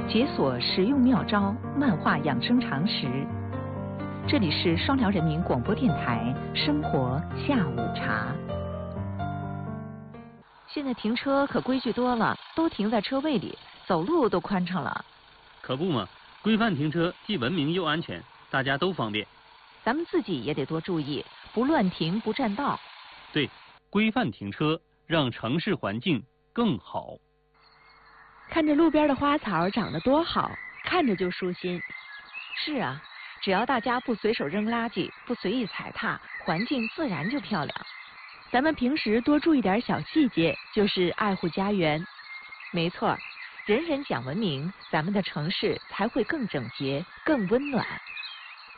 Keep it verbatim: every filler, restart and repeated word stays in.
解锁实用妙招，漫画养生常识。这里是双辽人民广播电台生活下午茶。现在停车可规矩多了，都停在车位里，走路都宽敞了。 可不嘛，规范停车既文明又安全，大家都方便。 咱们自己也得多注意，不乱停不占道。 对，规范停车，让城市环境更好。 看着路边的花草长得多好，看着就舒心。 是啊，只要大家不随手扔垃圾，不随意踩踏，环境自然就漂亮。 咱们平时多注意点小细节，就是爱护家园。 没错，人人讲文明，咱们的城市才会更整洁、更温暖。